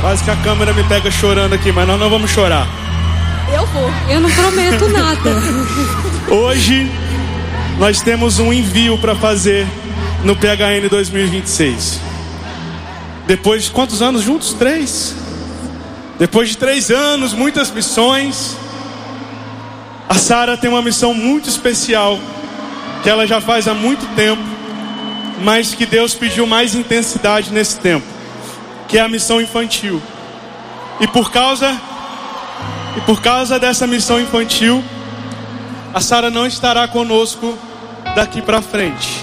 Quase que a câmera me pega chorando aqui, mas nós não vamos chorar. Eu não prometo nada. Hoje nós temos um envio para fazer no PHN 2026. Depois de quantos anos juntos? 3. Depois de 3 anos, muitas missões, a Sara tem uma missão muito especial, que ela já faz há muito tempo, mas que Deus pediu mais intensidade nesse tempo, que é a missão infantil. E por causa dessa missão infantil, a Sara não estará conosco daqui para frente.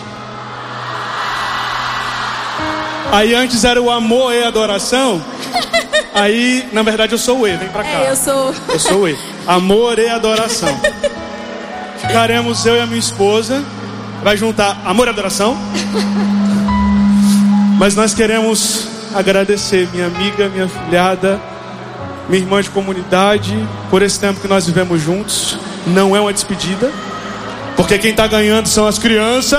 Aí antes era o amor e adoração. Aí, na verdade, eu sou o E, vem pra cá. Eu sou o E. Amor e adoração. Ficaremos eu e a minha esposa. Vai juntar amor e adoração. Mas nós queremos agradecer minha amiga, minha filhada, minha irmã de comunidade, por esse tempo que nós vivemos juntos. Não é uma despedida, porque quem está ganhando são as crianças.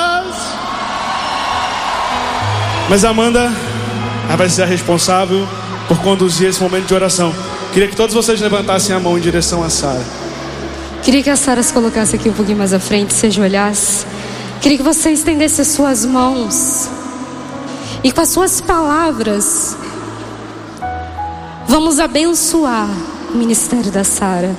Mas a Amanda vai ser a responsável por conduzir esse momento de oração. Queria que todos vocês levantassem a mão em direção a Sara. Queria que a Sara se colocasse aqui um pouquinho mais à frente, se ajoelhasse. Queria que você estendesse as suas mãos e com as suas palavras vamos abençoar o ministério da Sara.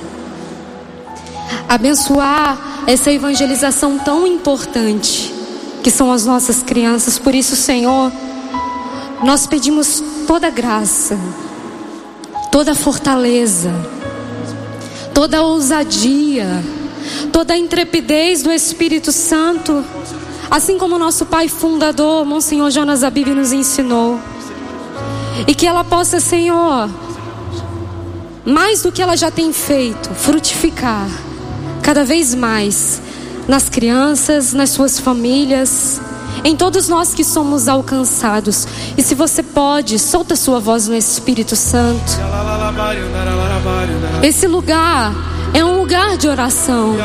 Abençoar essa evangelização tão importante que são as nossas crianças. Por isso, Senhor, nós pedimos toda graça, toda fortaleza, toda ousadia, toda a intrepidez do Espírito Santo, assim como nosso pai fundador, Monsenhor Jonas Abib, nos ensinou. E que ela possa, Senhor, mais do que ela já tem feito, frutificar cada vez mais nas crianças, nas suas famílias, em todos nós que somos alcançados. E se você pode, solta a sua voz no Espírito Santo. Esse lugar é um lugar de oração.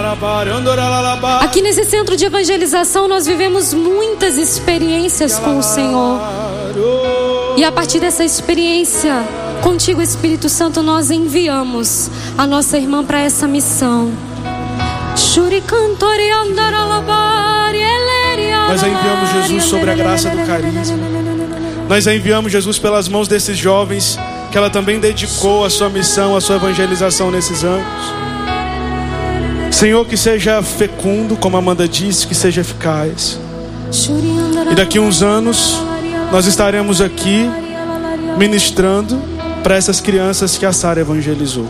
Aqui nesse centro de evangelização nós vivemos muitas experiências com o Senhor. E a partir dessa experiência contigo, Espírito Santo, nós enviamos a nossa irmã para essa missão. Nós a enviamos, Jesus, sobre a graça do carisma. Nós a enviamos, Jesus, pelas mãos desses jovens que ela também dedicou a sua missão, a sua evangelização nesses anos. Senhor, que seja fecundo, como a Amanda disse, que seja eficaz. E daqui a uns anos nós estaremos aqui ministrando para essas crianças que a Sara evangelizou.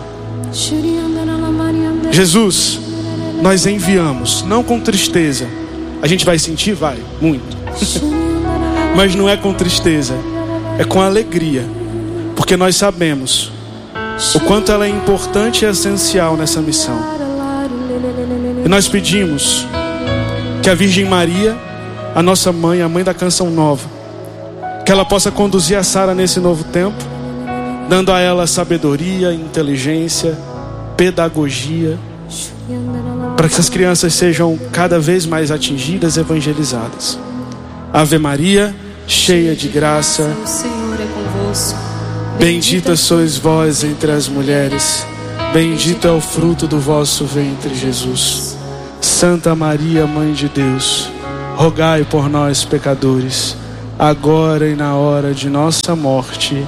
Jesus, nós enviamos, não com tristeza. A gente vai sentir? Vai, muito. Mas não é com tristeza, é com alegria. Porque nós sabemos o quanto ela é importante e essencial nessa missão. E nós pedimos que a Virgem Maria, a nossa mãe, a mãe da canção nova, que ela possa conduzir a Sara nesse novo tempo, dando a ela sabedoria, inteligência, pedagogia, para que essas crianças sejam cada vez mais atingidas e evangelizadas. Ave Maria, cheia de graça, o Senhor é convosco. Bendita sois vós entre as mulheres, bendito é o fruto do vosso ventre, Jesus. Santa Maria, Mãe de Deus, rogai por nós, pecadores, agora e na hora de nossa morte.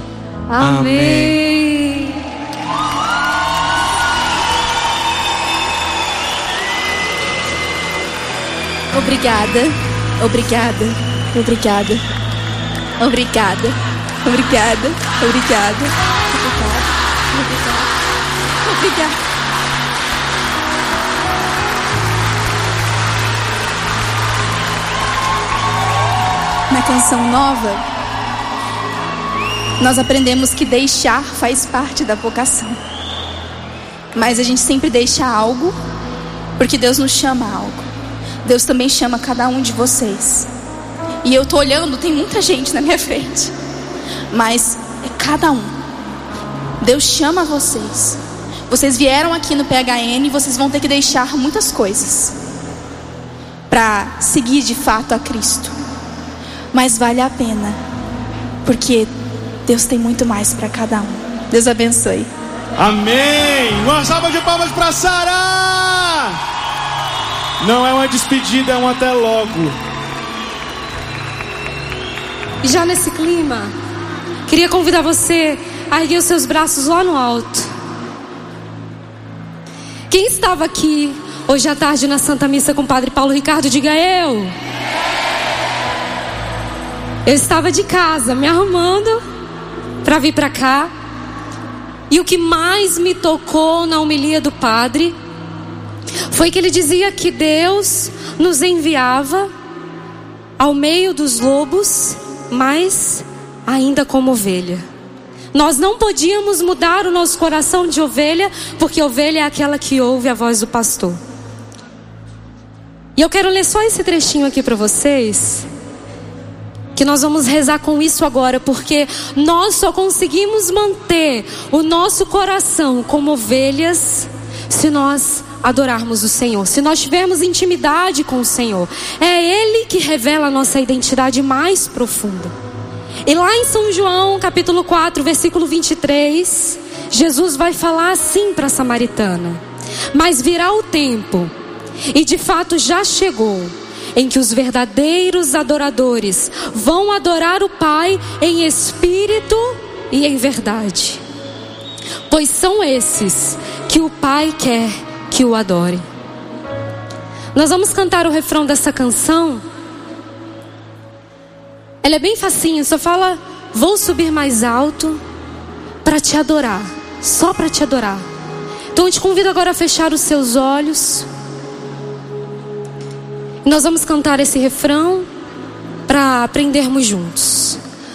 Amém. Obrigada, obrigada, obrigada, obrigada, obrigada, obrigada, obrigada. Na canção nova, nós aprendemos que deixar faz parte da vocação. Mas a gente sempre deixa algo, porque Deus nos chama a algo. Deus também chama cada um de vocês. E eu tô olhando, tem muita gente na minha frente, mas é cada um. Deus chama vocês. Vocês vieram aqui no PHN e vocês vão ter que deixar muitas coisas para seguir de fato a Cristo. Mas vale a pena, porque Deus tem muito mais para cada um. Deus abençoe. Amém. Uma salva de palmas para Sara. Não é uma despedida, é um até logo. E já nesse clima, queria convidar você a erguer os seus braços lá no alto. Quem estava aqui hoje à tarde na Santa Missa com o Padre Paulo Ricardo, diga eu. Eu estava de casa me arrumando para vir para cá. E o que mais me tocou na homilia do padre foi que ele dizia que Deus nos enviava ao meio dos lobos, mas ainda como ovelha. Nós não podíamos mudar o nosso coração de ovelha, porque ovelha é aquela que ouve a voz do pastor. E eu quero ler só esse trechinho aqui para vocês, que nós vamos rezar com isso agora, porque nós só conseguimos manter o nosso coração como ovelhas se nós adorarmos o Senhor, se nós tivermos intimidade com o Senhor. É Ele que revela a nossa identidade mais profunda. E lá em São João capítulo 4 versículo 23, Jesus vai falar assim para a samaritana: mas virá o tempo, e de fato já chegou, em que os verdadeiros adoradores vão adorar o Pai em espírito e em verdade, pois são esses que o Pai quer que o adore. Nós vamos cantar o refrão dessa canção. Ela é bem facinho, só fala: vou subir mais alto para te adorar, só para te adorar. Então eu te convido agora a fechar os seus olhos. Nós vamos cantar esse refrão para aprendermos juntos.